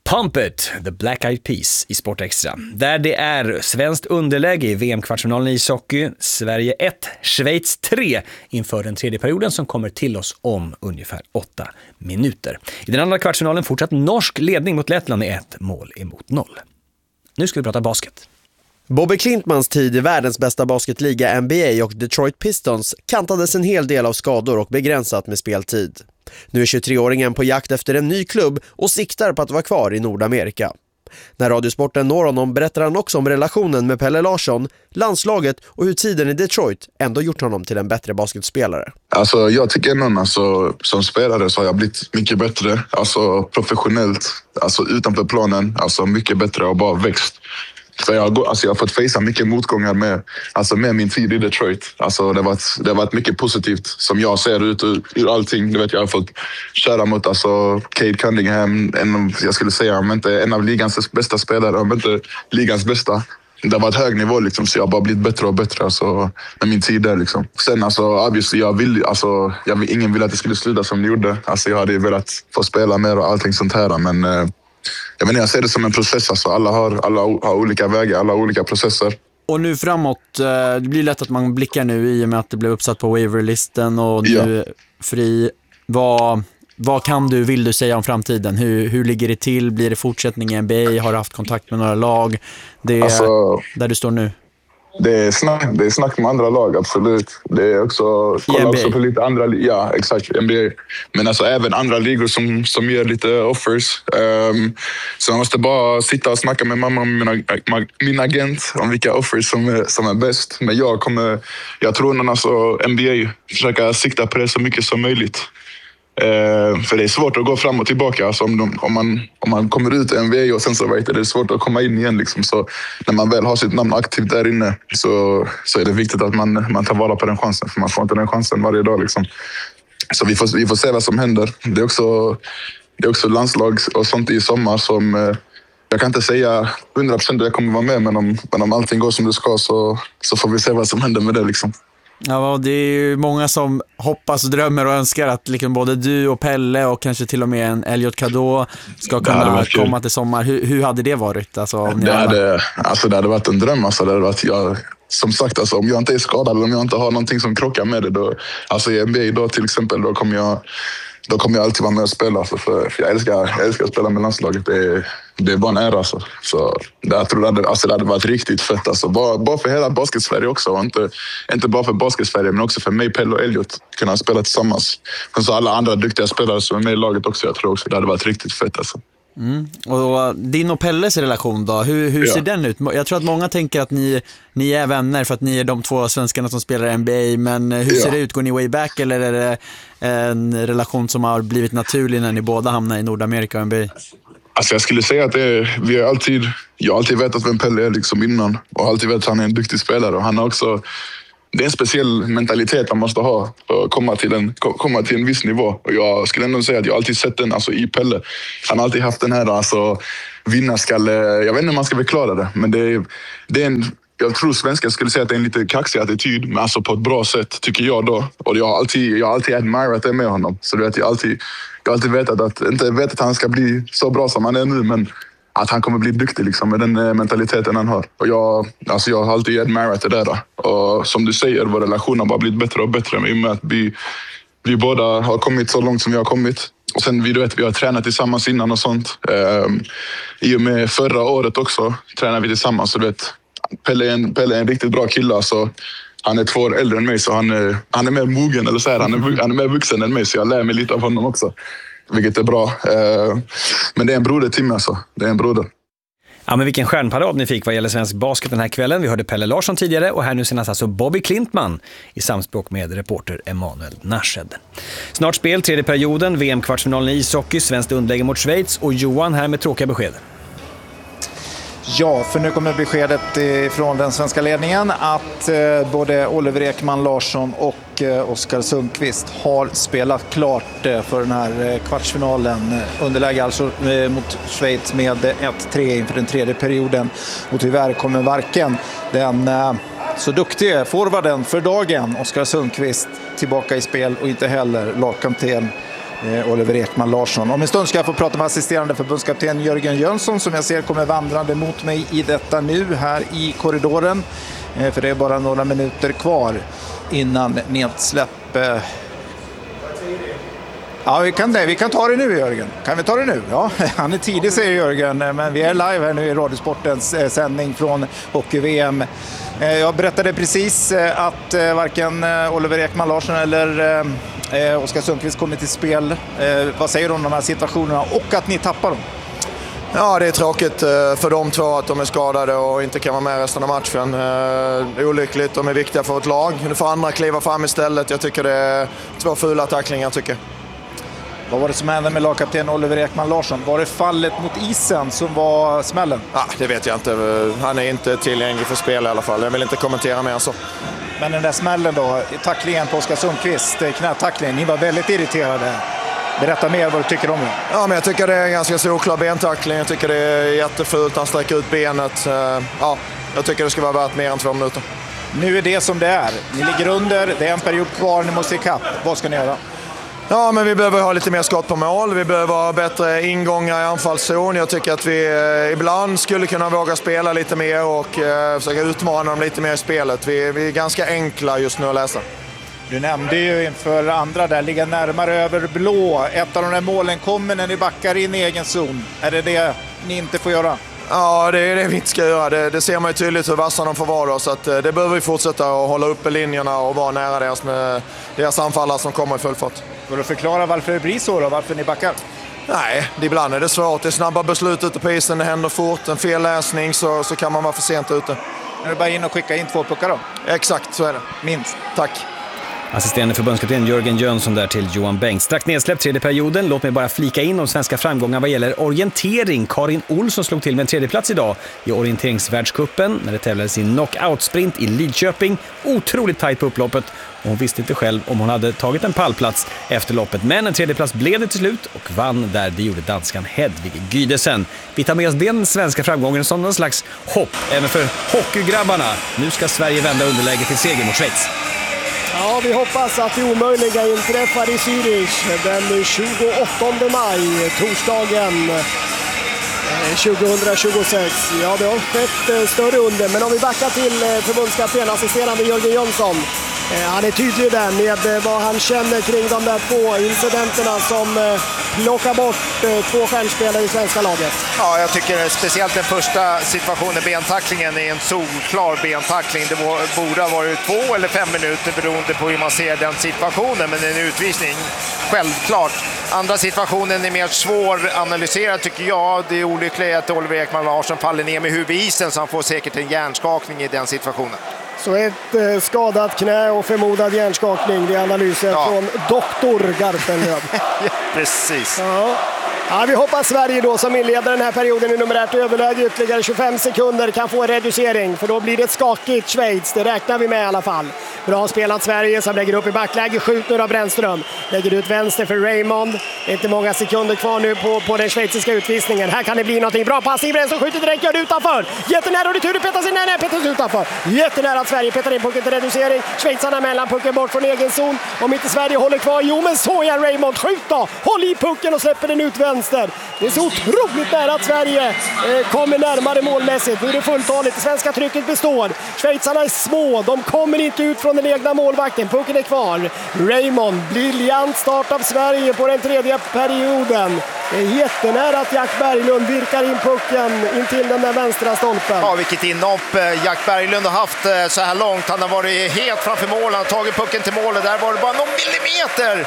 Pump It, The Black Eyed Peas i Sport Extra. Där det är svenskt underläge i VM-kvartsfinalen i ishockey. Sverige 1, Schweiz 3 inför den tredje perioden som kommer till oss om ungefär 8 minuter. I den andra kvartsfinalen fortsatt norsk ledning mot Lettland med 1-0. Nu ska vi prata basket. Bobby Klintmans tid i världens bästa basketliga NBA och Detroit Pistons kantades en hel del av skador och begränsat med speltid. Nu är 23-åringen på jakt efter en ny klubb och siktar på att vara kvar i Nordamerika. När Radiosporten når honom berättar han också om relationen med Pelle Larsson, landslaget och hur tiden i Detroit ändå gjort honom till en bättre basketspelare. Alltså, jag tycker ändå som spelare så har jag blivit mycket bättre. Alltså professionellt, alltså utanför planen, alltså mycket bättre och bara växt. Så jag har fått facea mycket motgångar med min tid i Detroit. Alltså det har varit mycket positivt som jag ser ut ur allting. Du vet, jag har fått köra mot Cade Cunningham, jag skulle säga om inte en av ligans bästa spelare, om inte ligans bästa. Det har varit hög nivå liksom, så jag har bara blivit bättre och bättre med min tid där liksom. Sen obviously, ingen ville att det skulle sluta som det gjorde. Alltså jag hade velat få spela mer och allting sånt här, men jag ser det som en process. Alltså. Alla har olika vägar, alla har olika processer. Och nu framåt, det blir lätt att man blickar nu i och med att det blev uppsatt på waiverlisten och nu fri. Vill du säga om framtiden? Hur ligger det till? Blir det fortsättning i NBA? Har du haft kontakt med några lag? Det är där du står nu. Det är snack med andra lag, absolut. Det är också, kolla också på lite andra, ja exakt, NBA. Men alltså även andra ligor som ger lite offers. Så man måste bara sitta och snacka med mamma och min agent om vilka offers som är bäst. Men jag tror att NBA försöka sikta på det så mycket som möjligt. För det är svårt att gå fram och tillbaka. Alltså om man kommer ut i NBA och sen så vet det är svårt att komma in igen liksom. Så när man väl har sitt namn aktivt där inne så är det viktigt att man tar vara på den chansen, för man får inte den chansen varje dag liksom. Så vi får se vad som händer. Det är också landslag och sånt i sommar som jag kan inte säga 100% att jag kommer vara med, men om allting går som det ska så får vi se vad som händer med det liksom. Ja, det är ju många som hoppas, drömmer och önskar att liksom både du och Pelle och kanske till och med en Elliot Cadeau ska kunna komma till sommar. Hur hade det varit? Alltså, det hade varit en dröm. Alltså, det hade varit, som sagt, alltså, om jag inte är skadad eller om jag inte har någonting som krockar med det, då, alltså i NBA idag till exempel, då kommer jag alltid vara med och spela. Alltså, för jag älskar att spela med landslaget. Det är bara en ära. Alltså. Så jag tror det hade varit riktigt fett. Alltså. Bara för hela Basket-Sverige också. Inte bara för Basket-Sverige, men också för mig, Pelle och Elliot. Kunna spela tillsammans. Och så alla andra duktiga spelare som är med i laget också. Jag tror också det hade varit riktigt fett. Alltså. Och din och Pelles relation då, hur ser den ut? Jag tror att många tänker att ni är vänner för att ni är de två svenskarna som spelar NBA, men hur ser det ut? Går ni way back eller är det en relation som har blivit naturlig när ni båda hamnar i Nordamerika och NBA? Alltså jag skulle säga att jag har alltid vetat vem Pelle är liksom innan, och alltid vetat att han är en duktig spelare, och han har också, det är en speciell mentalitet man måste ha för att komma till en viss nivå. Och jag skulle ändå säga att jag alltid sett den i Pelle. Han har alltid haft den här vinnarskalle. Jag vet inte hur man ska förklara det, men det är en, jag tror svenskar skulle säga att det är en lite kaxig attityd, men alltså på ett bra sätt tycker jag då. Och jag har alltid admirat det med honom. Så du vet, jag har alltid vetat att han ska bli så bra som han är nu, men att han kommer bli duktig liksom, med den mentaliteten han har. Och jag har alltid admirat det där. Och som du säger, vår relation har bara blivit bättre och bättre i och med att vi båda har kommit så långt som vi har kommit. Och sen vi har tränat tillsammans innan och sånt. I och med förra året också tränade vi tillsammans. Så du vet, Pelle är en riktigt bra kille. Så han är 2 år äldre än mig, så han är mer mogen, eller så här. Han är mer vuxen än mig, så jag lär mig lite av honom också. Vilket är bra. Men det är en broder till mig alltså. Det är en broder. Ja, men vilken stjärnparad ni fick vad gäller svensk basket den här kvällen. Vi hörde Pelle Larsson tidigare och här nu senast alltså Bobby Klintman i samspråk med reporter Emanuel Narshed. Snart spel, tredje perioden, VM-kvartsfinalen i ishockey, svenskt underläge mot Schweiz, och Johan här med tråkiga besked. Ja, för nu kommer beskedet från den svenska ledningen att både Oliver Ekman Larsson och Oskar Sundqvist har spelat klart för den här kvartsfinalen. Underläge alltså mot Schweiz med 1-3 inför den tredje perioden. Och tyvärr kommer varken den så duktiga forwarden för dagen, Oskar Sundqvist, tillbaka i spel, och inte heller lagkapten Oliver Ekman Larsson. Om en stund ska jag få prata med assisterande förbundskapten Jörgen Jönsson som jag ser kommer vandrande mot mig i detta nu här i korridoren. För det är bara några minuter kvar innan nedsläpp. Ja, vi kan ta det nu, Jörgen. Kan vi ta det nu? Ja, han är tidig, säger Jörgen. Men vi är live här nu i Radiosportens sändning från Hockey-VM. Jag berättade precis att varken Oliver Ekman Larsson eller Oskar Sundqvist kommer till spel. Vad säger du om de här situationerna och att ni tappar dem? Ja, det är tråkigt för de två att de är skadade och inte kan vara med resten av matchen. Olyckligt, de är viktiga för ett lag. Nu får andra kliva fram istället. Jag tycker det är 2 fula tacklingar, tycker jag. Vad var det som hände med lagkapten Oliver Ekman Larsson? Var det fallet mot isen som var smällen? Ja, det vet jag inte. Han är inte tillgänglig för spel i alla fall. Jag vill inte kommentera mer än så. Men den där smällen då, tacklingen på Oskar Sundqvist, knätacklingen, ni var väldigt irriterade. Berätta mer vad du tycker om det. Ja, men jag tycker det är en ganska solklar bentackling. Jag tycker det är jättefult. Han sträcker ut benet. Ja, jag tycker det ska vara värt mer än 2 minuter. Nu är det som det är. Ni ligger under, det är en period kvar, ni måste ikapp. Vad ska ni göra? Ja, men vi behöver ha lite mer skott på mål. Vi behöver ha bättre ingångar i anfallszon. Jag tycker att vi ibland skulle kunna våga spela lite mer och försöka utmana dem lite mer i spelet. Vi är ganska enkla just nu att läsa. Du nämnde ju inför andra där, ligga närmare över blå. Ett av de där målen kommer när ni backar in i egen zon. Är det det ni inte får göra? Ja, det är det vi inte ska göra. Det ser man ju tydligt hur vassa de får vara då, så att det behöver vi fortsätta att hålla uppe linjerna och vara nära deras anfallare som kommer i full fart. Går du förklara varför det blir så då? Varför ni backar? Nej, ibland är det svårt. Det är snabba beslut ute på isen, det händer fort. En felläsning så kan man vara för sent ute. Är det bara in och skicka in 2 puckar då? Exakt, så är det. Minst. Tack. Assisterande förbundskapten Jörgen Jönsson där till Johan Bengt. Strax nedsläppt 3:e perioden. Låt mig bara flika in om svenska framgångar vad gäller orientering. Karin Olsson slog till med en 3:e plats idag i orienteringsvärldscupen när det tävlades i knockout-sprint i Lidköping. Otroligt tajt på upploppet. Hon visste inte själv om hon hade tagit en pallplats efter loppet. Men en 3:e plats blev det till slut och vann där. Det gjorde danskan Hedvig Gydesen. Vi tar med oss den svenska framgången som någon slags hopp även för hockeygrabbarna. Nu ska Sverige vända underläge till seger mot Schweiz. Ja, vi hoppas att det omöjliga inträffar i Zürich den 28 maj, torsdagen 2026. Ja, det har skett större under, men om vi backar till förbundskapten, assisterande Jörgen Jönsson. Han är tydlig där med vad han känner kring de där 2 incidenterna som plockar bort 2 stjärnspelare i svenska laget. Ja, jag tycker speciellt den första situationen, bentacklingen, är en solklar bentackling. Det borde ha varit 2 eller 5 minuter beroende på hur man ser den situationen, men en utvisning, självklart. Andra situationen är mer svåranalyserad tycker jag. Det är olyckligt att Oliver Ekman Larsson faller ner med huvudisen så han får säkert en hjärnskakning i den situationen. Så ett skadat knä och förmodad hjärnskakning. Det är analyser från doktor Garpenlöv. Precis. Ja, vi hoppas Sverige då som inleder den här perioden i numerärt överläge ytterligare 25 sekunder kan få en reducering. För då blir det ett skakigt Schweiz. Det räknar vi med i alla fall. Bra spelat Sverige som lägger upp i backläge. Skjuter av Brännström. Lägger ut vänster för Raymond. Det är inte många sekunder kvar nu på den schweiziska utvisningen. Här kan det bli någonting bra. Passning Brännström skjuter direkt, gör det utanför. Jättenära och retur, petas in. Nej, petas utanför. Jättenära att Sverige petar in pucken till reducering. Schweizarna mellan pucken bort från egen zon. Om inte Sverige håller kvar. Jo, men så är Raymond. Skjut då! Håll i pucken och släpper den ut vänster. Det är så otroligt nära att Sverige kommer närmare målmässigt. Nu är det fulltaligt. Det svenska trycket består. Schweizarna är små. De kommer inte ut från den egna målvakten. Pucken är kvar. Raymond, briljant start av Sverige på den 3:e perioden. Det är jättenära att Jack Berglund virkar in pucken in till den där vänstra stolpen. Ja, vilket inhopp Jack Berglund har haft så här långt. Han har varit helt framför mål. Han har tagit pucken till målet. Där var det bara någon millimeter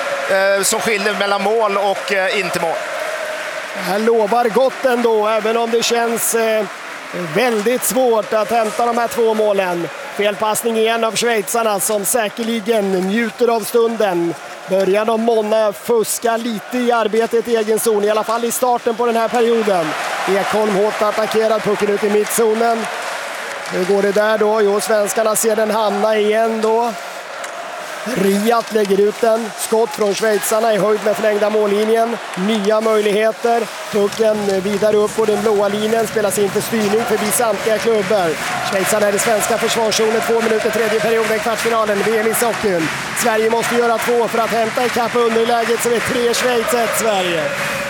som skiljer mellan mål och inte mål. Det här lovar gott ändå, även om det känns väldigt svårt att hämta de här 2 målen. Felpassning igen av schweizarna som säkerligen njuter av stunden. Börjar de många fuska lite i arbetet i egen zon, i alla fall i starten på den här perioden. Ekholm hårt attackerad, pucken ut i mittzonen. Hur går det där då? Jo, svenskarna ser den hamna igen då. Riat lägger ut den. Skott från schweizarna i höjd med förlängda mållinjen. Nya möjligheter. Pucken vidare upp på den blåa linjen. Spelas in för styrning förbi samtliga klubbar. Schweizarna är det svenska försvarszonen. 2 minuter tredje perioden, kvartsfinalen. VM i sockeln. Sverige måste göra 2 för att hämta ikapp underläget som är 3 Schweiz, 1 Sverige.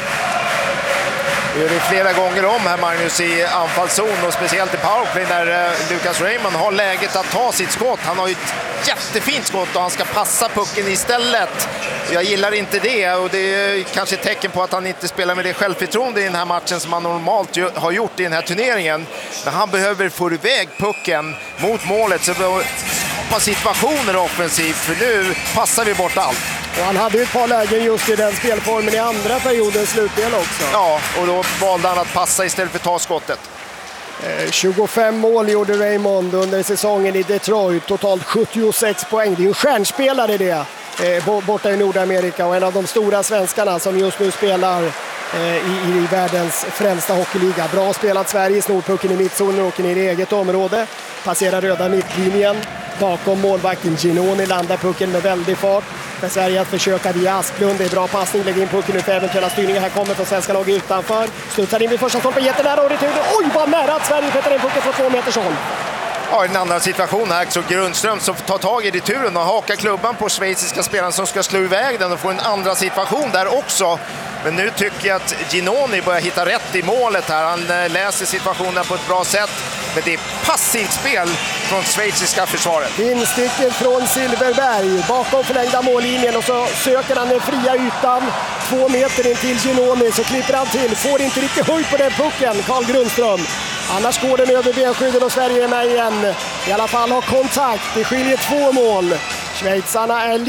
Det gör vi flera gånger om här, Magnus, i anfallszon och speciellt i powerplay när Lucas Raymond har läget att ta sitt skott. Han har ju ett jättefint skott och han ska passa pucken istället. Jag gillar inte det, och det är kanske ett tecken på att han inte spelar med det självförtroende i den här matchen som han normalt har gjort i den här turneringen. Men han behöver få iväg pucken mot målet så skapa situationer offensivt, för nu passar vi bort allt. Och han hade ju ett par lägen just i den spelformen i andra periodens slutdel också. Ja, och då valde han att passa istället för att ta skottet. 25 mål gjorde Raymond under säsongen i Detroit. Totalt 76 poäng. Det är ju en stjärnspelare det. Borta i Nordamerika, och en av de stora svenskarna som just nu spelar i världens främsta hockeyliga. Bra spelat Sverige, snor pucken i mittzonen och åker ner i eget område. Passerar röda mittlinjen. Bakom målvakten Ginoni landar pucken med väldig fart. För Sverige att försöka via Asplund. Det är bra passning, lägger in pucken ut för eventuella styrningar. Här kommer från svenska laget utanför. Studsar in vid första stolpen, jättenära och retur. Oj, vad nära att Sverige petar in pucken från 2 meters håll. Ja, i en annan situation här så Grundström som tar tag i returen och hakar klubban på schweiziska spelaren som ska slå iväg den och få en andra situation där också. Men nu tycker jag att Ginoni börjar hitta rätt i målet här. Han läser situationen på ett bra sätt. Men det är passivt spel från schweiziska försvaret. Insticket från Silverberg bakom förlängda mållinjen, och så söker han den fria ytan 2 meter in till Ginoni, så klipper han till. Får inte riktigt höjd på den pucken, Carl Grundström. Annars går den över benskydden och Sverige är med igen. I alla fall har kontakt, det skiljer 2 mål. Schweizarna är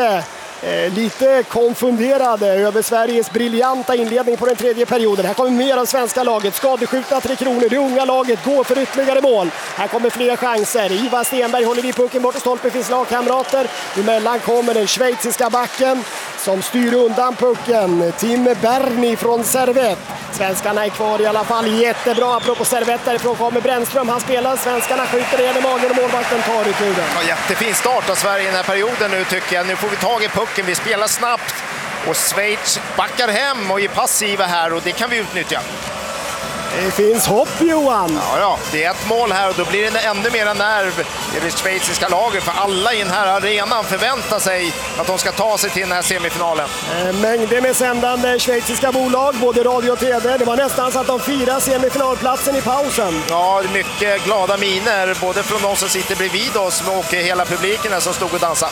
lite konfunderade över Sveriges briljanta inledning på den tredje perioden. Här kommer mer av svenska laget. Skadeskjutna 3 Kronor. Det unga laget går för ytterligare mål. Här kommer fler chanser. Ivar Stenberg håller i pucken bort i stolpen. Finns lagkamrater. Emellan kommer den schweiziska backen som styr undan pucken. Tim Berni från Servette. Svenskarna är kvar i alla fall. Jättebra. Apropå Servette, därifrån kommer Brännström. Han spelar. Svenskarna skjuter igen i magen och målvakten tar returen. Ja, jättefin start av Sverige i den här perioden nu tycker jag. Nu får vi tag i pucken. Vi spelar snabbt och Schweiz backar hem och är passiva här, och det kan vi utnyttja. Det finns hopp, Johan. Ja, det är ett mål här och då blir det ännu mer nerv i det schweiziska laget, för alla i den här arenan förväntar sig att de ska ta sig till den här semifinalen. Mängder med sändande schweiziska bolag, både radio och tv. Det var nästan så att de firar semifinalplatsen i pausen. Ja, mycket glada miner, både från de som sitter bredvid oss och hela publiken som stod och dansade.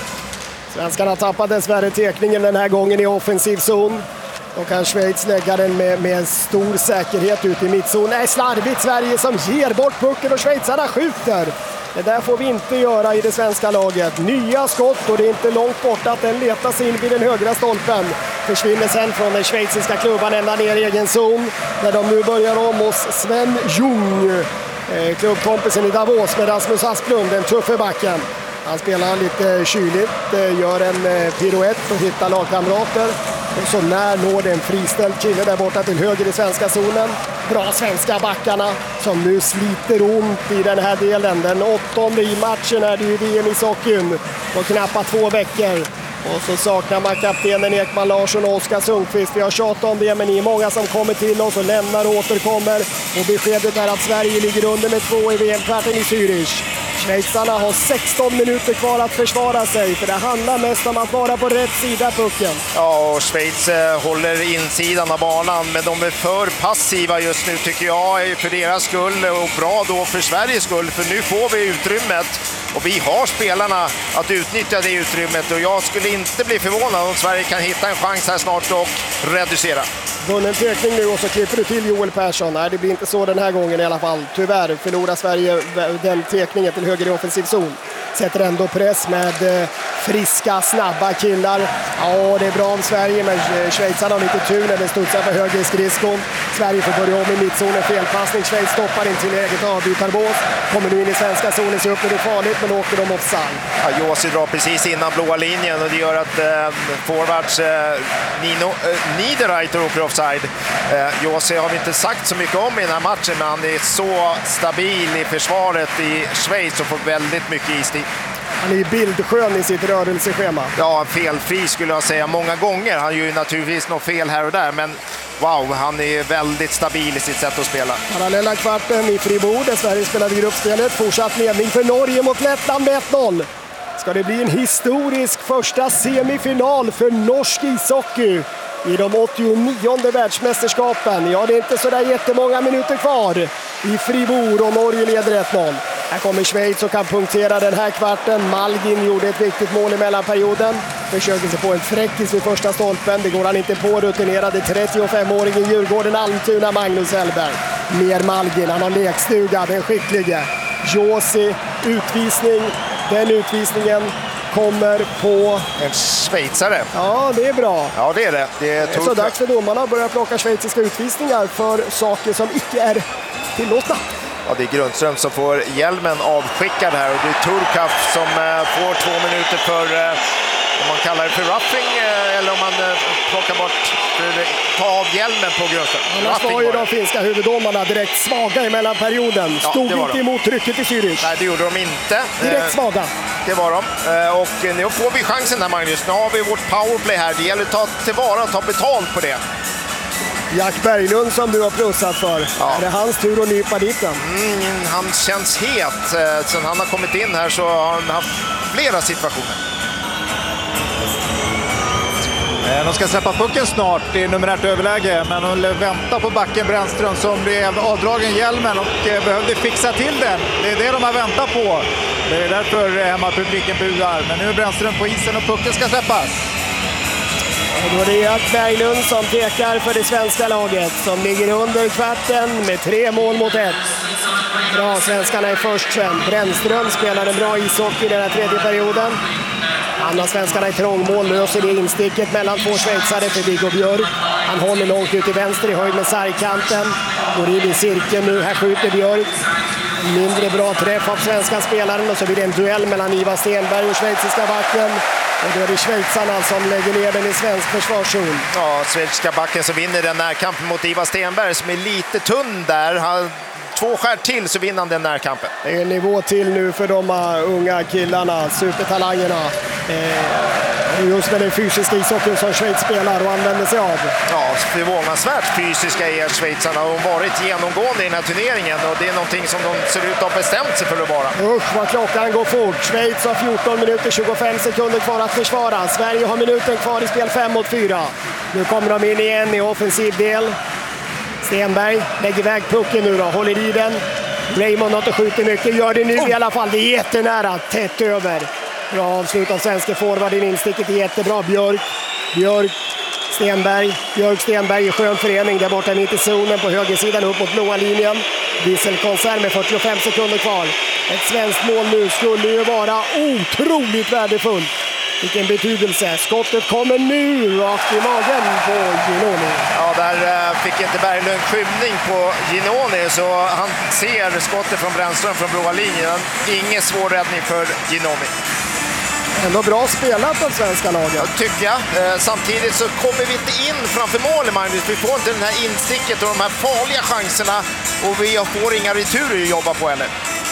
Svenskarna tappade dessvärre tekningen den här gången i offensiv zon. Då kan Schweiz lägga den med stor säkerhet ut i mittzon. Det är slarvigt Sverige som ger bort pucken och schweizarna skjuter. Det där får vi inte göra i det svenska laget. Nya skott, och det är inte långt bort att den letar sig in vid den högra stolpen. Försvinner sen från den schweiziska klubban ända ner i egen zon. När de nu börjar om hos Sven Jung. Klubbkompisen i Davos med Rasmus Asplund, den tuffe backen. Han spelar lite kyligt, gör en piruett och hittar lagkamrater. Och så när når det en friställd kille där borta till höger i svenska zonen. Bra svenska backarna som nu sliter ont i den här delen. Den 8:e i matchen är det i VM i sockeln på knappt 2 veckor. Och så saknar man kaptenen Ekman Larsson och Oskar Sundqvist. Vi har tjatat om det, men ni är många som kommer till oss och lämnar och återkommer. Och beskedet är att Sverige ligger under med 2 i VM-kvarten i Zürich. Schweizarna har 16 minuter kvar att försvara sig, för det handlar mest om att vara på rätt sida pucken. Ja, och Schweiz håller insidan av banan, men de är för passiva just nu tycker jag, för deras skull, och bra då för Sveriges skull, för nu får vi utrymmet och vi har spelarna att utnyttja det utrymmet, och jag skulle inte bli förvånad om Sverige kan hitta en chans här snart och reducera. Vunnen tekning nu och så klipper du till Joel Persson. Nej, det blir inte så den här gången i alla fall. Tyvärr förlorar Sverige den tekningen till höger i offensiv zon. Sätter ändå press med friska, snabba killar. Ja, det är bra om Sverige, men schweizarna har lite tur när det studsar för höger i skridskon. Sverige får börja om i mittzonen, felpassning. Schweiz stoppar in till eget avbytarbås. Kommer nu in i svenska zonen, så öppnar det farligt, men åker de offside. Ja, Josi drar precis innan blåa linjen och det gör att forwards Niederreiter åker offside. Josi har vi inte sagt så mycket om i den här matchen, men han är så stabil i försvaret i Schweiz och får väldigt mycket istid. Han är ju bildskön i sitt rörelseschema. Ja, felfri skulle jag säga många gånger. Han gör ju naturligtvis något fel här och där, men wow, han är väldigt stabil i sitt sätt att spela. Parallella kvarten i Fribourg där Sverige spelade gruppspelet. Fortsatt ledning för Norge mot Lettland med 1-0. Ska det bli en historisk första semifinal för norsk ishockey i de 89:e världsmästerskapen. Ja, det är inte så där jättemånga minuter kvar i Fribourg och Norge leder 1-0. Här kommer Schweiz och kan punktera den här kvarten. Malgin gjorde ett viktigt mål i mellanperioden. Försöker sig på en fräckis vid första stolpen. Det går han inte på. Rutinerade 35-åringen Djurgården Almtuna Magnus Hellberg. Mer Malgin, han har lekstuga, den skicklige. Josi, utvisning. Den utvisningen kommer på... En schweizare. Ja, det är bra. Ja, det är det. Det är så dags för domarna att börja plocka schweiziska utvisningar för saker som icke är tillåtna. Ja, det är Grundström som får hjälmen avskickad här och det är Turkaf som får 2 minuter för, om man kallar det för roughing eller om man plockar bort, ta av hjälmen på Grundström. Annars var ju de finska huvuddomarna direkt svaga i mellanperioden. Stod inte emot trycket i Zürich. Nej, det gjorde de inte. Direkt svaga. Det var de. Och nu får vi chansen här, Magnus. Nu har vi vårt powerplay här. Det gäller att ta tillvara och ta betalt på det. Jack Berglund som du har plussat för. Ja. Är det hans tur att nypa dit den? Han känns het. Sen han har kommit in här så har han haft flera situationer. De ska släppa pucken snart. Det är numerärt överläge, men de väntar på backen Brännström som blev avdragen hjälmen och behövde fixa till den. Det är det de har väntat på. Det är därför hemmapubliken buar. Men nu är Brännström på isen och pucken ska släppas. Och då är det Jack Berglund som pekar för det svenska laget som ligger under kvarten med 3-1. Bra, svenskarna är först sen. Brännström spelar en bra ishockey i den här tredje perioden. Andra svenskarna i trångmål, löser det insticket mellan två schweizare för Viggo Björk. Han håller långt ut i vänster i höjd med sargkanten. Går in i cirkeln nu, här skjuter Björk. Mindre bra träff av svenska spelaren och så blir det en duell mellan Ivar Stenberg och schweiziska backen. Och då är det schweizarna som lägger ner den i svensk försvarszon. Ja, schweiziska backen som vinner den närkampen mot Ivar Stenberg som är lite tunn där. Han 2 skär till så vinner han den närkampen. Det är en nivå till nu för de unga killarna, supertalangerna. Just med den fysiska ishockeyn som Schweiz spelar och använder sig av. Ja, förvånansvärt fysiska är schweizarna och har varit genomgående i den här turneringen och det är någonting som de ser ut att ha bestämt sig för att vara. Usch vad klockan går fort. Schweiz har 14 minuter 25 sekunder kvar att försvara. Sverige har minuten kvar i spel 5-4. Nu kommer de in igen i offensiv del. Stenberg lägger iväg pucken nu då, håller i den. Raymond har inte skjutit mycket, gör det nu i alla fall. Det är jättenära, tätt över. Bra avslut av svenska forward in insticket är jättebra. Björk, Stenberg i skön förening där borta mitt i zonen på högersidan upp mot blåa linjen. Visselkonsert med 45 sekunder kvar. Ett svenskt mål nu skulle ju vara otroligt värdefullt. Vilken betydelse. Skottet kommer nu rakt i magen på Ginoni. Ja, där fick inte Berglund skymning på Ginoni så han ser skottet från Brännström från blåa linjen. Ingen svår räddning för Ginoni. Ändå bra spelat av svenska laget. Ja, tycker jag. Samtidigt så kommer vi inte in framför målet, Magnus. Vi får inte den här insticket och de här farliga chanserna och vi får inga returer att jobba på heller.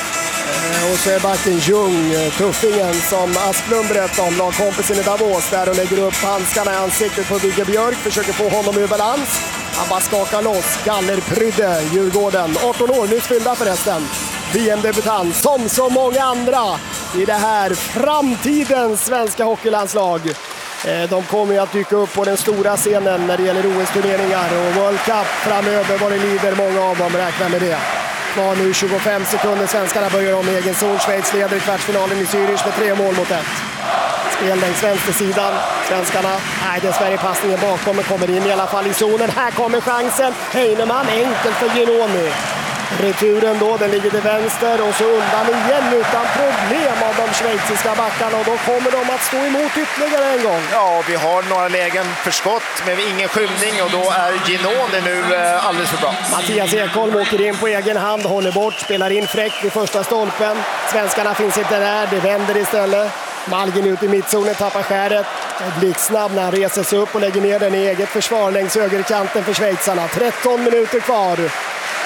Och så är backen Ljung, tuffingen som Asplund berättade om, lagkompisen i Davos där och lägger upp handskarna i ansiktet på Viggo Björk, försöker få honom ur balans. Han bara skakar loss, Gallerprydde, Djurgården, 18 år, nyss fyllda förresten. VM-debutant som så många andra i det här framtidens svenska hockeylandslag. De kommer ju att dyka upp på den stora scenen när det gäller OS-turneringar och World Cup framöver vad det lider, många av dem räknar med det. Var nu 25 sekunder, svenskarna börjar om egen zon. Schweiz leder i kvartsfinalen i Zürich med 3-1. Spel längs vänstersidan. Svenskarna, nej dessvärre passningen bakom men kommer in i alla fall i zonen. Här kommer chansen. Heinemann, enkelt för Ginoni. Returen då, den ligger till vänster och så undan igen utan problem av de schweiziska backarna och då kommer de att stå emot ytterligare en gång. Ja, vi har några lägen för skott men ingen skymning och då är Ginoni nu alldeles för bra. Mattias Ekholm åker in på egen hand, håller bort, spelar in fräckt vid första stolpen. Svenskarna finns inte där, det vänder istället. Malgin ut i mittzonen, tappar skäret. Blixtsnabb när han reser sig upp och lägger ner den i eget försvar längs högerkanten för schweizarna. 13 minuter kvar.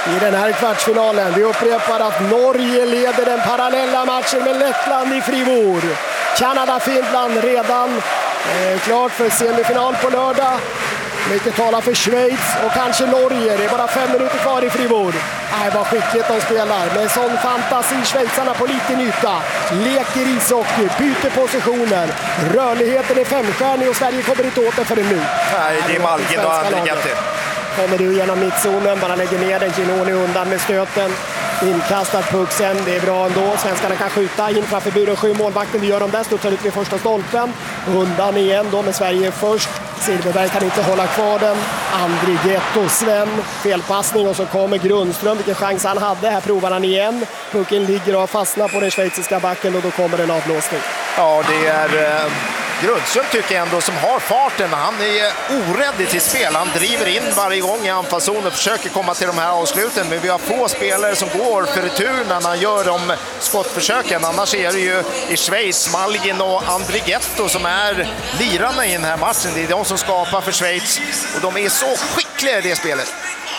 i den här kvartsfinalen. Vi upprepar att Norge leder den parallella matchen med Lettland i Fribourg. Kanada-Finland redan klart för semifinal på lördag. Mycket talar för Schweiz och kanske Norge. Det är bara 5 minuter kvar i Fribourg. Vad skickligt de spelar. Med sån fantasi, schweizarna på liten yta. Leker ishockey, byter positioner. Rörligheten är 5-stjärnig och Sverige kommer inte åt det förrän nu. Nej, det är Malgin och Andrighetti. Kommer du genom mittzonen, bara lägger ner den. Ginoni undan med stöten. Inkastad puck sen, det är bra ändå. Svenskarna kan skjuta in framför buren 7 målvakten. Vi gör dem där, studsar ut vid första stolpen. Undan igen då med Sverige först. Silverberg kan inte hålla kvar den. Andrighetto, Sven, felpassning och så kommer Grundström. Vilken chans han hade, här provar han igen. Pucken ligger och fastnar på den schweiziska backen och då kommer en avblåsning. Ja, det är Grundström tycker jag ändå som har farten. Han är orädd till spel. Han driver in varje gång i anfallszon och försöker komma till de här avsluten. Men vi har få spelare som går för retur när han gör de skottförsöken. Annars är det ju i Schweiz Malgin och Andrighetto som är lirarna i den här matchen. Det är de som skapar för Schweiz och de är så skickliga i det spelet.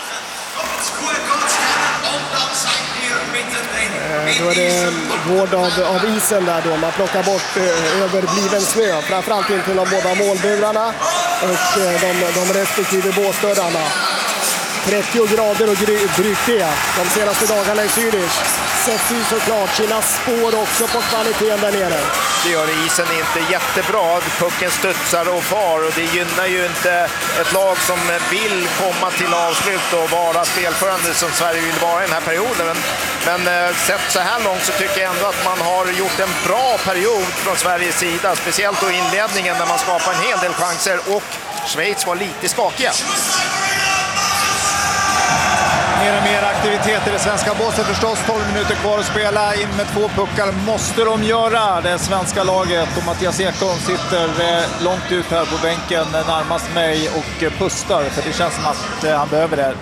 Då är det vård av isen där då. Man plockar bort överbliven snö. Framförallt in till de båda målburarna och de respektive båsdörrarna. 30 grader och drygt det. De senaste dagarna i Zürich. Sätter ju såklart sina spår också på kvaliteten där nere. Det gör isen inte jättebra. Pucken studsar och far och det gynnar ju inte ett lag som vill komma till avslut och vara spelförande som Sverige vill vara i den här perioden. Men sett så här långt så tycker jag ändå att man har gjort en bra period från Sveriges sida. Speciellt då inledningen när man skapar en hel del chanser och Schweiz var lite skakiga. Mer och mer aktivitet i det svenska båset förstås. 12 minuter kvar att spela. In med 2 puckar måste de göra, det svenska laget. Och Mattias Ekholm sitter långt ut här på bänken närmast mig och pustar. För det känns som att han behöver det.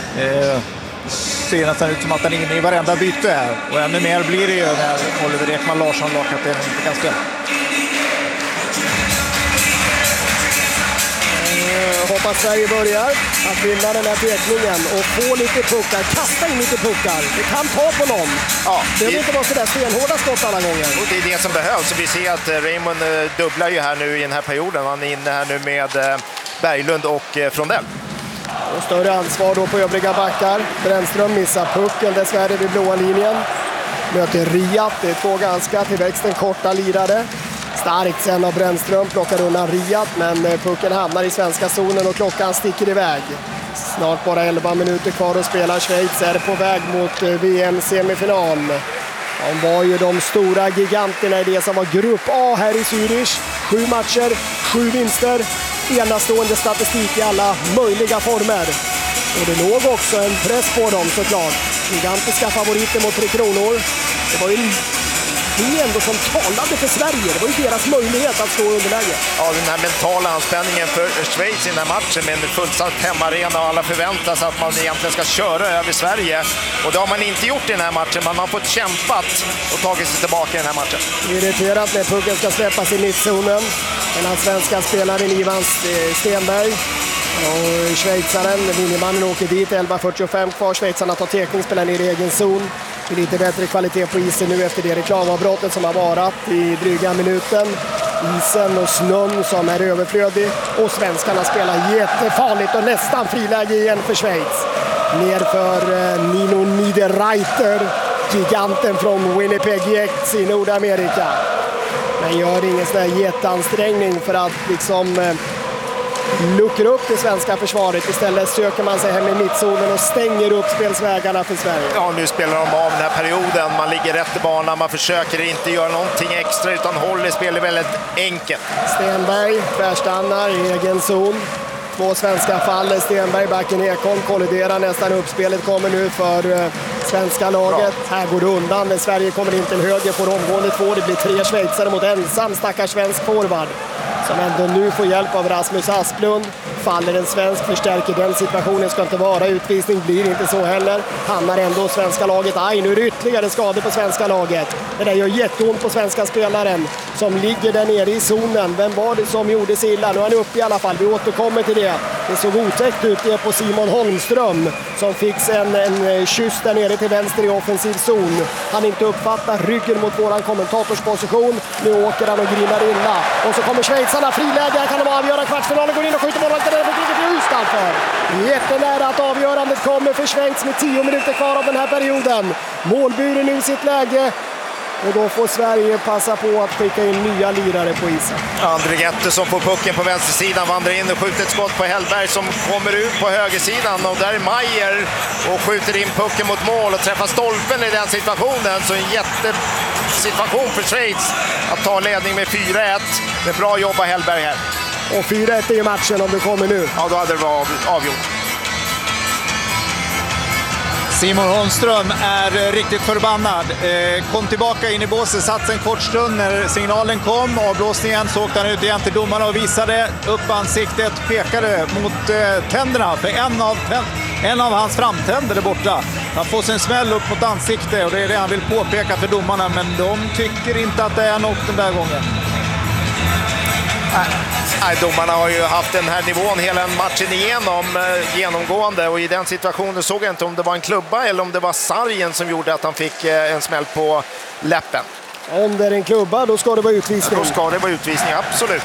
Ser nästan ut som att han är inne i varenda byte här. Och ännu mer blir det ju när Oliver Ekman Larsson lagkapten inte kan spela. Hoppas Sverige börjar att vinna den här tekningen och få lite puckar, kasta in lite puckar. Det kan ta på någon. Ja, det vill inte vara sådär stenhårda skott alla gånger. Och det är det som behövs. Vi ser att Raymond dubblar ju här nu i den här perioden. Han är inne här nu med Berglund och Frondell. Och större ansvar då på övriga backar. Brännström missar pucken dessvärre vid blåa linjen. Möter Riat, det är 2 ganska till växten korta lirare. Starkt sen av Brännström, plockar undan Riat, men pucken hamnar i svenska zonen och klockan sticker iväg. Snart bara 11 minuter kvar att spela. Schweiz är på väg mot VM-semifinal. De var ju de stora giganterna i det som var grupp A här i Zürich. 7 matcher, 7 vinster, enastående statistik i alla möjliga former. Och det låg också en press på dem såklart. Gigantiska favoriter mot 3 Kronor. Det var ju det ändå som talade för Sverige. Det var ju deras möjlighet att stå underläge. Ja, den här mentala anspänningen för Schweiz i den här matchen med en fullsatt hemmaarena och alla förväntas att man egentligen ska köra över Sverige. Och det har man inte gjort i den här matchen. Man har fått kämpat och tagit sig tillbaka i den här matchen. Irriterat när pucken ska släppas i mittzonen. Den svenska spelaren Ivan Stenberg. Och schweizaren, Vinjemannen åker dit, 11:45 kvar. Schweizarna tar tekning, spelar ner i egen zon. Det är lite bättre kvalitet på isen nu efter det reklamavbrottet som har varit i dryga minuten. Isen och snön som är överflödig. Och svenskarna spelar jättefarligt och nästan friläge igen för Schweiz. Ner för Nino Niederreiter, giganten från Winnipeg Jets i Nordamerika. Men gör ingen sån här jätteansträngning för att liksom luckrar upp det svenska försvaret. Istället söker man sig hem i mittzonen och stänger upp spelsvägarna för Sverige. Ja, nu spelar de av den här perioden. Man ligger rätt i banan, man försöker inte göra någonting extra utan håller spelet väldigt enkelt. Stenberg tvärstannar i egen zon. 2 svenska faller. Stenberg, backen Ekholm kolliderar nästan upp. Spelet kommer nu för svenska laget. Bra. Här går det undan, men Sverige kommer in till höger, får omgående 2. Det blir 3 schweizare mot ensam stackars svensk forward. Som ändå nu får hjälp av Rasmus Asplund. faller en svensk, förstärker den situationen, ska inte vara utvisning, blir inte så heller. Hamnar ändå svenska laget. Aj, nu är det ytterligare skador på svenska laget. Det där gör jätteont på svenska spelaren som ligger där nere i zonen. Vem var det som gjorde sig illa? Nu är han uppe i alla fall, vi återkommer till det. Det såg otäckt ut det på Simon Holmström som fick en kyss där nere till vänster i offensiv zon. Han inte uppfattar ryggen mot våran kommentatorsposition. Nu åker han och grinar illa. Och så kommer schweizarna, friläge, kan de avgöra kvartsfinalen, går in och skjuter målvakten där för utanför. Jättenära att avgörandet kommer för Schweiz med 10 minuter kvar av den här perioden. Målburen ur sitt läge. Och då får Sverige passa på att skicka in nya lirare på isen. Andrigette som får pucken på vänstersidan, vandrar in och skjuter ett skott på Hellberg som kommer ut på högersidan. Och där är Meier och skjuter in pucken mot mål och träffar stolpen i den situationen. Så en jättesituation för Schweiz att ta ledning med 4-1. Det är bra jobb av Hellberg här. Och 4-1 är ju matchen om det kommer nu. Ja, då hade det varit avgjort. Simon Holmström är riktigt förbannad. Kom tillbaka in i båset, satt en kort stund när signalen kom. Avblåsningen, så åkte han ut igen till domarna och visade upp ansiktet, pekade mot tänderna. För en av hans framtänder är borta. Han får sin smäll upp mot ansiktet och det är det han vill påpeka för domarna. Men de tycker inte att det är något den där gången. Nej, domarna har ju haft den här nivån hela matchen igenom genomgående, och i den situationen såg jag inte om det var en klubba eller om det var sargen som gjorde att han fick en smäll på läppen. Om det är en klubba, då ska det vara utvisning. Då ska det vara utvisning, absolut.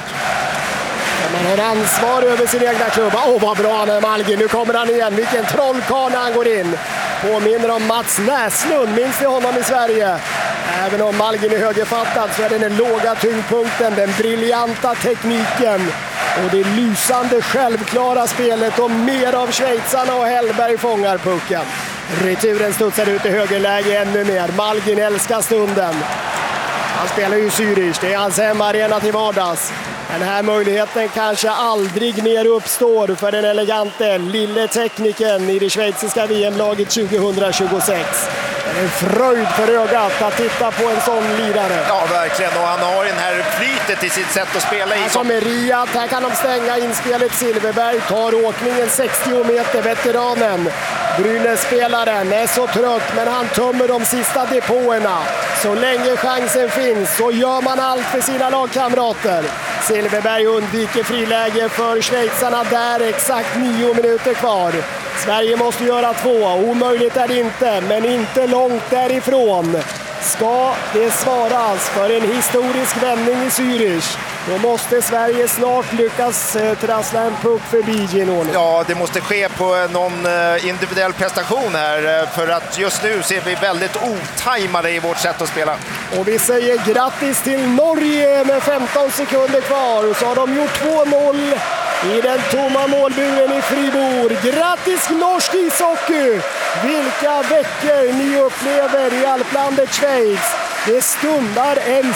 Man har ansvar över sin egna klubba. Vad bra han är, Malgin. Nu kommer han igen. Vilken trollkarl när han går in. Påminner om Mats Näslund. Minns ni honom i Sverige? Även om Malgin är högerfattad så är det den låga tyngdpunkten, den briljanta tekniken och det lysande självklara spelet, och mer av schweizarna, och Hellberg fångar pucken. Returen studsar ut i högerläge ännu mer. Malgin älskar stunden. Han spelar ju Zürich, det är hans hemmaarena till vardags. Den här möjligheten kanske aldrig mer uppstår för den elegante lille tekniken i det schweiziska VM-laget 2026. Det är en fröjd för ögat att titta på en sån lirare. Ja, verkligen. Och han har den här flytet i sitt sätt att spela i. Här kommer Riat, här kan de stänga inspelet. Silverberg tar åkningen 60 meter, veteranen. Brynäs-spelaren är så trött, men han tömmer de sista depåerna. Så länge chansen finns så gör man allt för sina lagkamrater. Silverberg undviker friläge för schweizarna där, exakt 9 minuter kvar. Sverige måste göra 2, omöjligt är det inte, men inte långt därifrån. Ska det svaras för en historisk vändning i Zürich, då måste Sverige snart lyckas trassla en puck förbi Ginoni. Ja, det måste ske på någon individuell prestation här, för att just nu ser vi väldigt otajmade i vårt sätt att spela. Och vi säger grattis till Norge med 15 sekunder kvar, så har de gjort 2 mål i den tomma målburen i Fribourg. Grattis norsk ishockey! Vilka veckor ni upplever i alplandet Schweiz. Det stundar en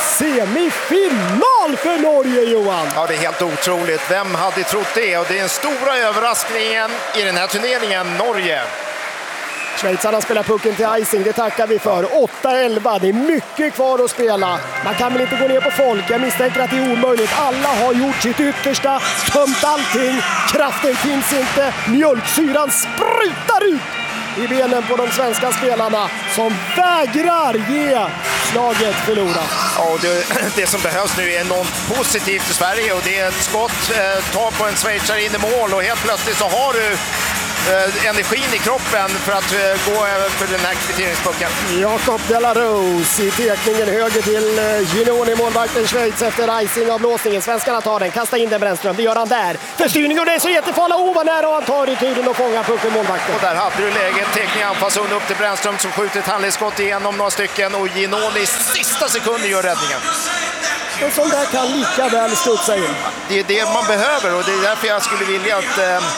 semifinal för Norge, Johan. Ja, det är helt otroligt. Vem hade trott det? Och det är den stora överraskningen i den här turneringen, Norge. Schweizarna spelar pucken till icing, det tackar vi för. 8-11, det är mycket kvar att spela. Man kan väl inte gå ner på folk, jag misstänker att det är omöjligt. Alla har gjort sitt yttersta, tömt allting. Kraften finns inte, mjölksyran sprutar ut i benen på de svenska spelarna som vägrar ge slaget förlorat. Ja, det som behövs nu är något positivt för Sverige, och det är ett skott, ta på en schweizare in i mål, och helt plötsligt så har du energin i kroppen för att gå över för den här kvitteringspucken. Jakob de la Rose i tekningen höger till Ginoni, målvakten Schweiz efter icing-avblåsningen. Svenskarna tar den, kastar in den Brännström. Det gör han där. Förstyrning, och det är så jättefarligt. Vad nära, och han tar i turen och fångar pucken, målvakten. Och där hade du läget, tekning anfallszon upp till Brännström som skjuter ett handledsskott igenom några stycken, och Ginoni i sista sekunden gör räddningen. En sån där kan lika väl studsa in. Det är det man behöver, och det är därför jag skulle vilja att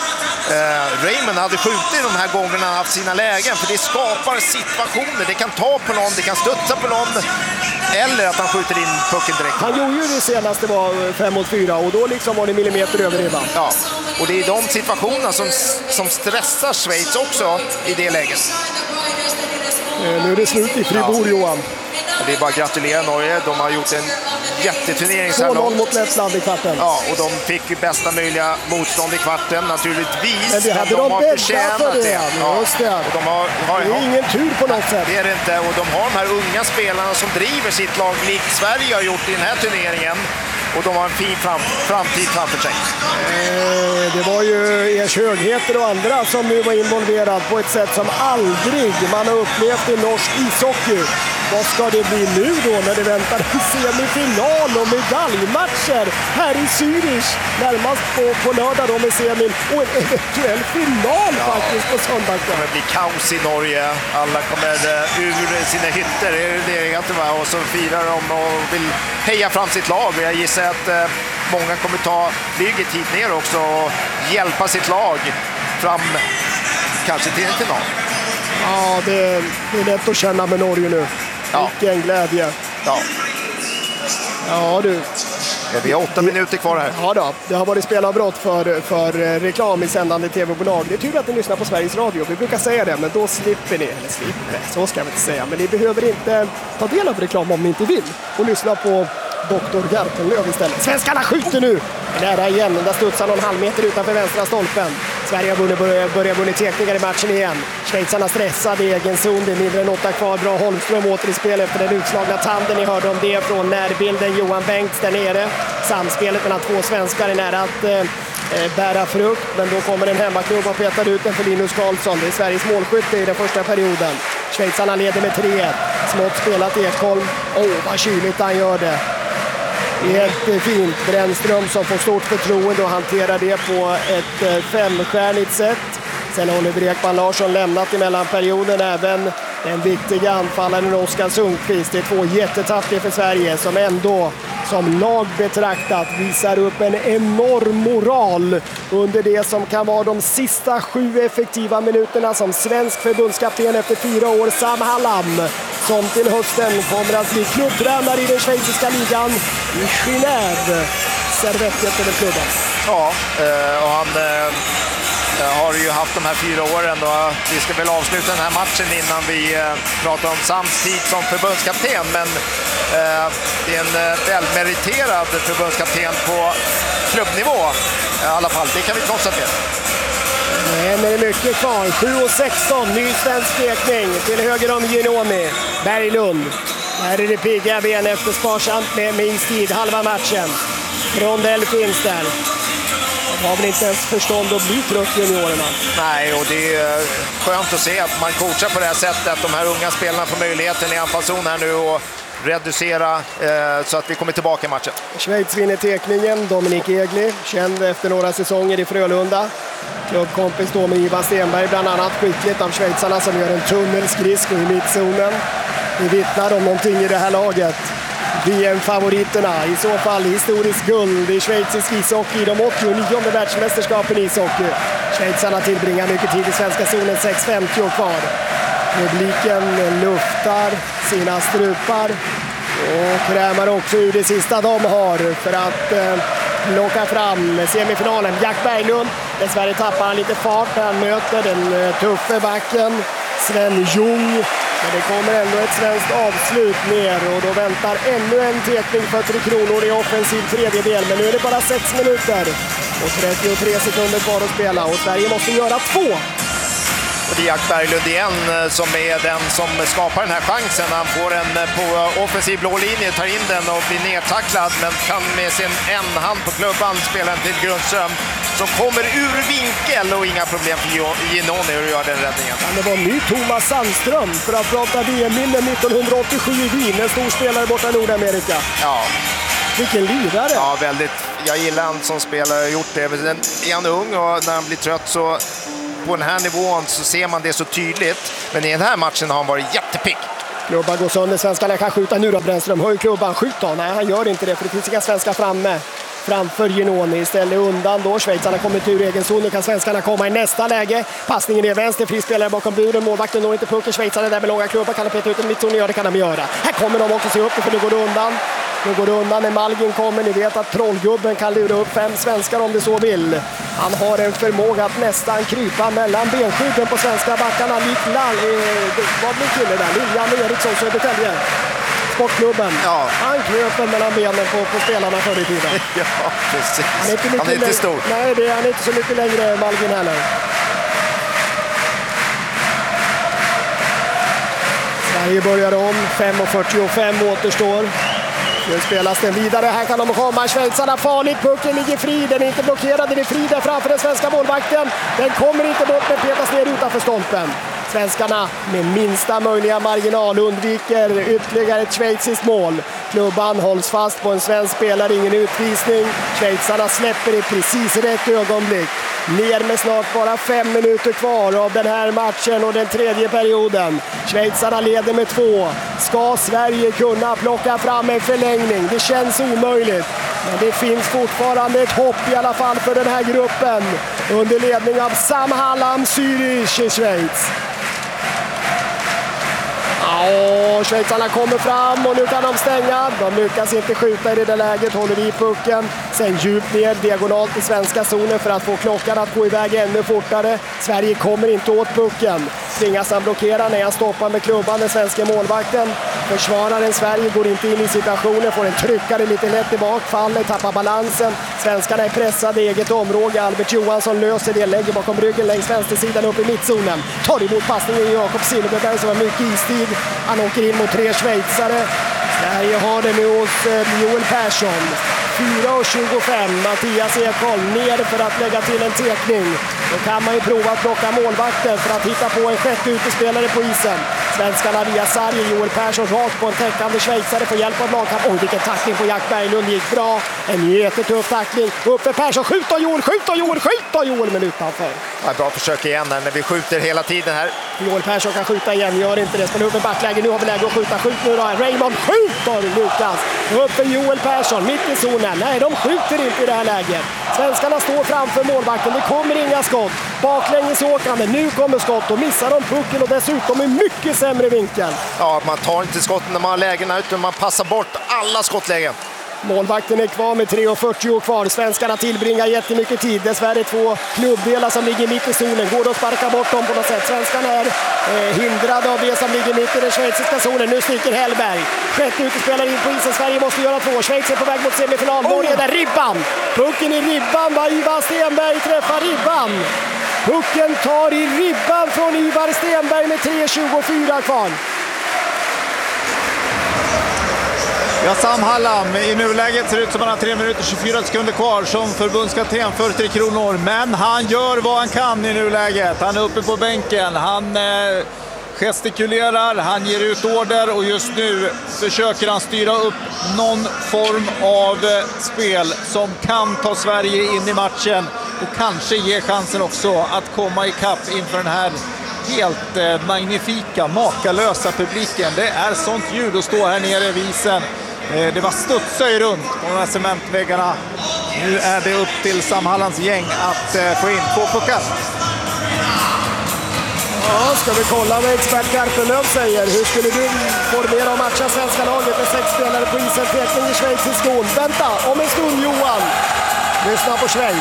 Raymond hade skjutit de här gångerna han haft sina lägen, för det skapar situationer. Det kan ta på någon, det kan studsa på någon, eller att han skjuter in pucken direkt. Han gjorde ju det senaste var 5-4, och då liksom var det millimeter över ribban. Ja, och det är de situationerna som stressar Schweiz också i det läget. Nu är det slut i Fribourg, Johan. Det är bara att gratulera Norge. De har gjort en jätteturnering så här 2-0 långt. mot Lettland i kvarten. Ja, och de fick ju bästa möjliga motstånd i kvarten naturligtvis. Men det hade de har bäddat förtjänat för det. Ja. Just det. Och de har, Det är ingen tur på något sätt. det är det inte. Och de har de här unga spelarna som driver sitt lag likt Sverige har gjort i den här turneringen. Och de har en fin framtid framför sig. Det var ju Ers Högheter och andra som nu var involverad på ett sätt som aldrig man har upplevt i norsk ishockey. Vad ska det bli nu då när det väntar en semifinal och medaljmatcher här i Zürich? Närmast på lördag då med semin och en eventuell final faktiskt på söndag. Det kommer bli kaos i Norge. Alla kommer ur sina hytter, det är inte va? Och så firar de och vill heja fram sitt lag. Och jag gissar att många kommer ta flyget hit ner också och hjälpa sitt lag fram kanske till en final. Ja, det är lätt att känna med Norge nu. Ja. Vilken glädje. Ja. Ja du. Vi har 8 minuter kvar här. Ja då, det har varit spelavbrott för reklam i sändande tv-bolag. Det är tur att ni lyssnar på Sveriges Radio. Vi brukar säga det, men då slipper ni. Eller slipper, så ska jag inte säga. Men ni behöver inte ta del av reklam om ni inte vill. Och lyssna på Dr. Garpenlöv istället. Svenskarna skjuter nu! Nära igen, där studsar någon halvmeter utanför vänstra stolpen. Sverige har börjar vunnit tekningar i matchen igen. Schweizarna stressade i egen zon. Det är mindre än 8 kvar. Bra Holmström åter i spel efter den utslagna tanden. Ni hörde om det från närbilden. Johan Bengts där nere. Samspelet mellan två svenskar är nära att bära frukt. Men då kommer en hemmaklubb och petar ut den för Linus Karlsson. Det är Sveriges målskytte i den första perioden. Schweizarna leder med 3-1. Smått spelat Ekholm. Vad kyligt han gör det. Helt fint. Brännström som får stort förtroende och hanterar det på ett 5-stjärnigt sätt. Sen har Oliver Ekman Larsson lämnat i mellanperioden även den viktiga anfallaren Oskar Sundqvist. Det är 2 jättetappningar för Sverige som ändå som lag betraktat visar upp en enorm moral under det som kan vara de sista 7 effektiva minuterna som svensk förbundskapten efter 4 år, Sam Hallam, som till hösten kommer att bli klubbtränare i den schweiziska ligan i Genève. Servettet över klubben. Ja, och han har ju haft de här 4 åren då. Vi ska väl avsluta den här matchen innan vi pratar om Sams tid som förbundskapten, men det är en välmeriterad förbundskapten på klubbnivå i alla fall, det kan vi konstatera. Men det är mycket kvar. 7:16, ny svensk tekning till höger om Ginoni. Berglund. Här är det pigga ben efter sparsamt med istid halva matchen. Rondell finns där. De har väl inte ens förstånd att bli trött juniorerna. Nej, och det är skönt att se att man coachar på det här sättet. Att de här unga spelarna får möjligheten i anfallszon här nu och reducera så att vi kommer tillbaka i matchen. Schweiz vinner tekningen. Dominik Egli, känd efter några säsonger i Frölunda. Klubbkompis då med Ivan Stenberg bland annat. Skickligt av schweizarna som gör en tunnelskridsko i mittzonen. Det vittnar om någonting i det här laget. VM-favoriterna, i så fall historiskt guld i schweizisk ishockey, de 89:e världsmästerskapen i ishockey. Schweizarna tillbringar mycket tid i svenska zonen, 6:50 kvar. Publiken luftar sina strupar och krämar också ur det sista de har för att locka fram semifinalen. Jack Berglund, dessvärre tappar han lite fart när han möter den tuffe backen Sven Ljung. Men det kommer ändå ett svenskt avslut ner och då väntar ännu en tekning för 3 kronor i offensiv tredjedel. Men nu är det bara 6 minuter och 33 sekunder kvar att spela och Sverige måste göra 2. Och det är Jack Berglund igen som är den som skapar den här chansen. Han får en på offensiv blå linje, tar in den och blir nedtacklad, men kan med sin en hand på klubban spela den till Grundström som kommer ur vinkel och inga problem för Ginoni att göra den räddningen. Ja, det var ny Thomas Sandström för att prata VM-minnen 1987 i Wien, en stor spelare borta i Nordamerika. Ja. Vilken lirare! Ja, väldigt. Jag gillar han som spelare, har gjort det. Men är han ung och när han blir trött så på den här nivån så ser man det så tydligt. Men i den här matchen har han varit jättepigg. Klubban går sönder, svenskarna kan skjuta nu då. Brännström höjer klubban, skjut då. Nej, han gör inte det för det finns inga svenskar framme. Framför Ginoni istället undan då. Schweizarna kommer till ur egen zon. Nu kan svenskarna komma i nästa läge. Passningen är vänster, frispelare bakom buren. Målvakten når inte pucken. Schweizarna där med långa klubbar kan de peta ut en mittzon. Ja, det kan de göra. Här kommer de också se upp för nu går det undan. Nu går det undan när Malgin kommer. Ni vet att trollgubben kan lura upp 5 svenskar om det så vill. Han har en förmåga att nästan krypa mellan benskydden på svenska backarna. Likt vad blir kille där? Liljan Eriksson, Södertälje. Sportklubben. Ja. Han kröp mellan benen på spelarna förr i tiden. Ja, precis. Han är inte längre, stor. Nej, han är inte så mycket längre, Malgin heller. Sverige börjar om, 5:45 återstår. Nu spelas den vidare, här kan de komma. Schweizarna farligt, pucken ligger fri, den är inte blockerad, den är fri där framför den svenska målvakten. Den kommer inte bort, men petas ner utanför stolpen. Svenskarna med minsta möjliga marginal undviker ytterligare ett schweiziskt mål. Klubban hålls fast på en svensk spelare, ingen utvisning. Schweizarna släpper i precis rätt ögonblick. Ner med snart bara 5 minuter kvar av den här matchen och den tredje perioden. Schweizarna leder med 2. Ska Sverige kunna plocka fram en förlängning? Det känns omöjligt. Men det finns fortfarande ett hopp i alla fall för den här gruppen. Under ledning av Sam Hallam, Zürich i Schweiz. Schweizarna kommer fram och nu kan de stänga. De lyckas inte skjuta i det där läget, håller i pucken. Sen djupt ner, diagonalt i svenska zonen för att få klockan att gå iväg ännu fortare. Sverige kommer inte åt pucken. Tvingas han blockera när han stoppar med klubban, den svenska målvakten. Försvararen Sverige går inte in i situationen, får en tryckare lite lätt tillbaka, faller, tappar balansen. Svenskarna är pressade i eget område. Albert Johansson löser det, lägger bakom ryggen längs vänstersidan upp i mittzonen. Tar emot passningen Jakob Silfverberg som har mycket istid. Han åker in mot 3 schweizare. Sverige har det nu hos Joel Persson. 4:25, Mattias Ekholm ner för att lägga till en tekning. Då kan man ju prova att plocka målvakten för att hitta på en sjätte utespelare på isen. Svenskarna via Sarri, Joel Persson rakt på en täckande schweizare för hjälp av lagkamp. Oj, vilken tackling på Jack Berglund, gick bra. En jättetuff tackling. Uppe Persson, skjut av Joel, men utanför. Ja, bra försök igen här när vi skjuter hela tiden här. Joel Persson kan skjuta igen, gör inte det. Spelar upp en backläge, nu har vi läge att skjuta. Skjut nu då, Raymond skjuter Lukas. Uppe Joel Persson, mitt i zonen. Nej, de skjuter inte i det här läget. Svenskarna står framför målvakten, det kommer inga skott. Baklänges åkande, nu kommer skott och missar de pucken och dessutom i mycket sämre vinkel. Ja, man tar inte skotten när man har lägena utan man passar bort alla skottlägen. Målvakten är kvar med 3:40 kvar. Svenskarna tillbringar jättemycket tid. Dessvärre 2 klubbdelar som ligger mitt i zonen. Går det att sparka bort dem på något sätt? Svenskarna är hindrade av det som ligger mitt i den schweiziska zonen. Nu sticker Hellberg. Sjätte utespelare in på isen. Sverige måste göra 2. Schweiz är på väg mot semifinal. Norge där, ribban! Pucken i ribban. Ivar Stenberg träffar ribban. Pucken tar i ribban från Ivar Stenberg med 3:24 kvar. Ja, Sam Hallam i nuläget ser ut som han har 3 minuter 24 sekunder kvar som förbundskapten för 3 kronor. Men han gör vad han kan i nuläget. Han är uppe på bänken. Han gestikulerar, han ger ut order och just nu försöker han styra upp någon form av spel som kan ta Sverige in i matchen och kanske ge chansen också att komma ikapp inför den här helt magnifika, makalösa publiken. Det är sånt ljud att stå här nere vid isen. Det var studsar ju runt på de här cementväggarna. Nu är det upp till Sam Hallands gäng att få in 2 puckar. Ja, ska vi kolla vad expert Garpenlöv säger. Hur skulle du formera och matcha svenska laget med 6 spelare på isen? Tekning i Schweiz i skon. Vänta, om en stund Johan. Lyssna på Schweiz.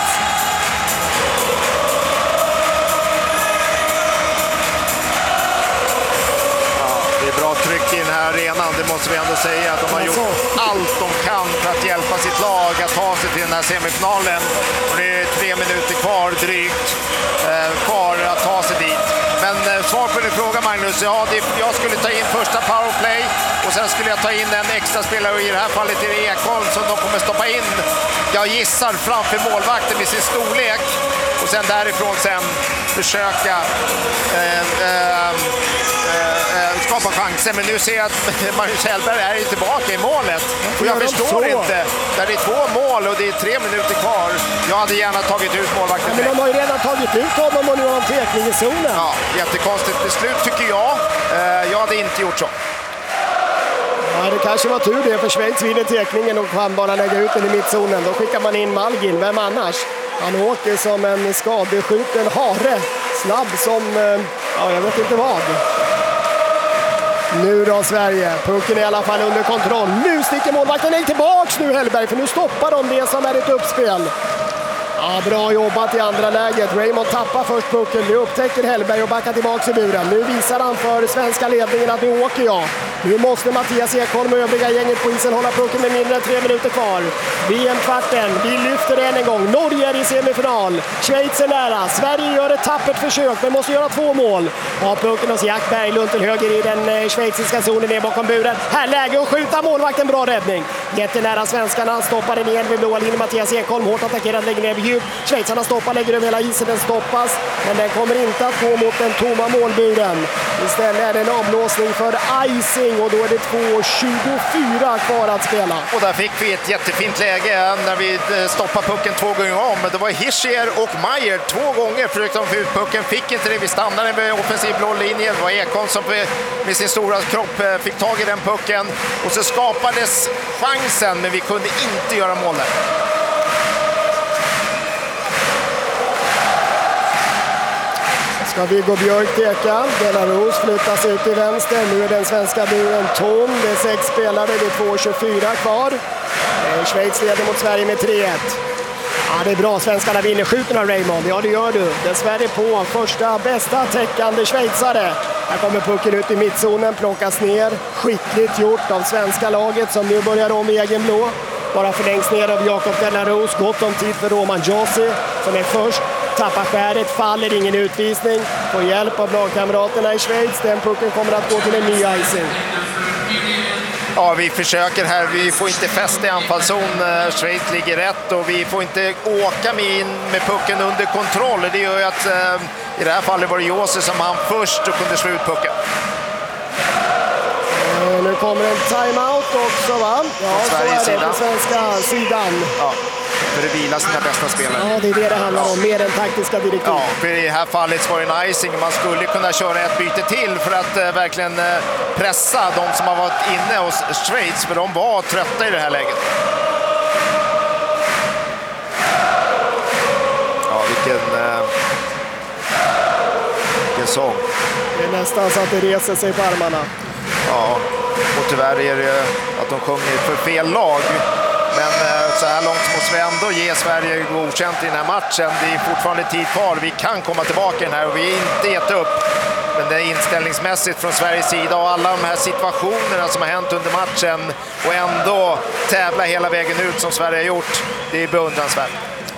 Bra tryck i den här arenan, det måste vi ändå säga att de har gjort allt de kan för att hjälpa sitt lag att ta sig till den här semifinalen. Och det är 3 minuter kvar drygt kvar att ta sig dit. Men svar på din fråga Magnus, ja, jag skulle ta in första powerplay och sen skulle jag ta in en extra spelare och i det här fallet är det Ekholm som de kommer stoppa in. Jag gissar framför målvakten med sin storlek och sen därifrån sen försöka skapa chanser, men nu ser jag att Magnus Hellberg är tillbaka i målet och jag förstår inte, där det är 2 mål och det är 3 minuter kvar. Jag hade gärna tagit ut målvakten. Ja, men de har ju redan tagit ut honom och nu har de tekning i zonen. Ja, jättekonstigt beslut tycker jag. Jag hade inte gjort så. Ja, det kanske var tur det, för Schweiz vinner tekningen och kan bara lägga ut den i mittzonen. Då skickar man in Malgin, vem annars? Han åker som en skadeskjuten hare, snabb som, ja, jag vet inte vad. Nu då Sverige, pucken är i alla fall under kontroll. Nu sticker målvakten tillbaks nu Hellberg, för nu stoppar de det som är ett uppspel. Ja, bra jobbat i andra läget. Raymond tappar först pucken. Nu upptäcker Hellberg och backar tillbaka i buren. Nu visar han för svenska ledningen att nu åker jag. Nu måste Mattias Ekholm och övriga gänget på isen hålla pucken med mindre än 3 minuter kvar. VM-kvarten. Vi lyfter än en gång. Norge är i semifinal. Schweiz är nära. Sverige gör ett tappert försök men måste göra 2 mål. Har pucken hos Jack Berglund till höger i den schweiziska zonen ner bakom buren. Här läge att skjuta målvakten. Bra räddning. Jättenära svenskarna. Stoppar den igen vid blåa linjen. Mattias Ekholm hårt attackerad, lägger ner vid djup. Schweizarna stoppar, lägger över hela isen. Den stoppas. Men den kommer inte att gå mot den tomma målburen. Istället är det en avblåsning för icing. Och då är det 2:24 kvar att spela. Och där fick vi ett jättefint läge när vi stoppade pucken 2 gånger om. Det var Hischier och Meier 2 gånger försökte de få ut pucken. Fick inte det. Vi stannade med offensiv blå linje. Det var Ekholm som med sin stora kropp fick tag i den pucken. Och så skapades chansen, men vi kunde inte göra mål där. Ska Viggo Björk teka. Belarus flyttas ut till vänster. Nu är den svenska buren tom. Det är 6 spelare. Det är 2:24 kvar. Schweiz leder mot Sverige med 3-1. Ja, det är bra. Svenskarna vinner. Skjuten av Raymond. Ja, det gör du. Dessvärre på första bästa täckande schweizare. Här kommer pucken ut i mittzonen. Plockas ner. Skickligt gjort av svenska laget som nu börjar om i egen blå. Bara förlängs ner av Jakob Belarus. Gott om tid för Roman Josi som är först. Tappar skäret, faller, ingen utvisning. Får hjälp av lagkamraterna i Schweiz. Den pucken kommer att gå till en ny icing. Ja, vi försöker här. Vi får inte fästa i anfallszon. Schweiz ligger rätt och vi får inte åka med pucken under kontroll. Det gör ju att i det här fallet var det Josi som han först och kunde slå ut pucken. Nu kommer en timeout också, va? Ja, så är det på svenska sidan. Ja. För det vilar sina bästa spelare. Ja, det är det handlar om. Mer än taktiska direktiv. Ja, för i det här fallet var det en icing. Man skulle kunna köra ett byte till för att verkligen pressa de som har varit inne hos Schweiz. För de var trötta i det här läget. Ja, vilken sång. Det är nästan så att det reser sig på armarna. Ja, och tyvärr är det att de sjunger för fel lag. Men så här långt måste vi ändå ge Sverige godkänt i den här matchen. Det är fortfarande tid kvar. Vi kan komma tillbaka i den här och vi är inte gett upp. Men det är inställningsmässigt från Sveriges sida och alla de här situationerna som har hänt under matchen och ändå tävla hela vägen ut som Sverige har gjort. Det är beundransvärt.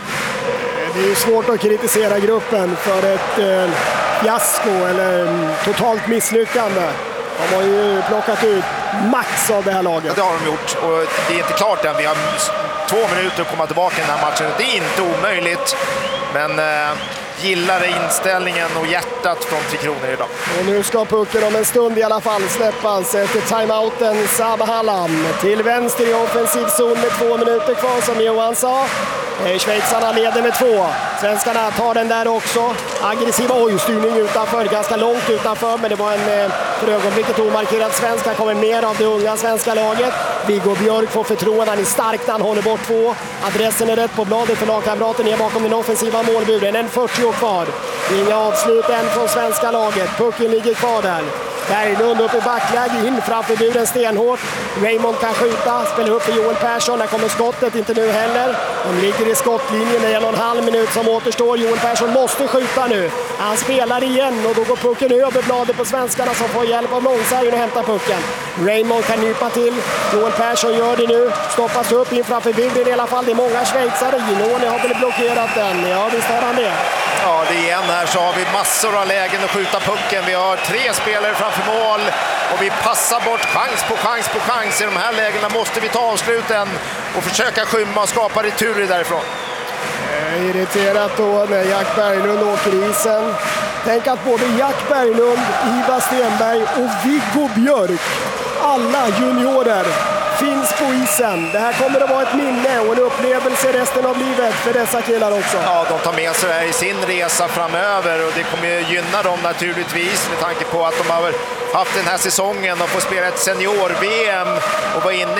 Det är ju svårt att kritisera gruppen för ett fiasko eller totalt misslyckande. De har ju plockat ut max av det här laget. Ja, det har de gjort och det är inte klart än. Vi har 2 minuter att komma tillbaka i den här matchen. Det är inte omöjligt, men gillar inställningen och hjärtat från Tre Kronor idag. Och nu ska pucken om en stund i alla fall släppas efter timeouten. Sabahallam till vänster i offensiv zon med 2 minuter kvar som Johan sa. Schweizarna leder med 2. Svenskarna tar den där också. Aggressiv styrning utanför, ganska långt utanför, men det var en för ögonblicket omarkerad svensk. Här kommer mer av det unga svenska laget. Viggo Björk får förtroende, han är stark när han håller bort 2. Adressen är rätt på bladet för lagkamraten ner bakom den offensiva målburen. En 40 kvar. Inga avslut än från svenska laget. Pucken ligger kvar där. Berglund upp i backläge, in framför buren stenhårt. Raymond kan skjuta, spelar upp för Joel Persson. Här kommer skottet, inte nu heller. De ligger i skottlinjen, det är 1,5 minut som återstår. Joel Persson måste skjuta nu. Han spelar igen och då går pucken över bladet på svenskarna som får hjälp av Långsargen och hämta pucken. Raymond kan nypa till. Joel Persson gör det nu. Stoppas upp in framför buren i alla fall. Det är många schweizare. Ginoni har väl blockerat den. Ja, visst har han det. Ja, det är igen här så har vi massor av lägen att skjuta pucken. Vi har 3 spelare framför mål och vi passar bort chans på chans på chans. I de här lägena måste vi ta avsluten och försöka skymma och skapa returer därifrån. Irriterat då när Jack Berglund åker isen. Tänk att både Jack Berglund, Ivar Stenberg och Viggo Björk, alla juniorer, finns på isen. Det här kommer att vara ett minne och en upplevelse resten av livet för dessa killar också. Ja, de tar med sig det här i sin resa framöver och det kommer gynna dem naturligtvis med tanke på att de har haft den här säsongen och får spela ett senior-VM och vara inne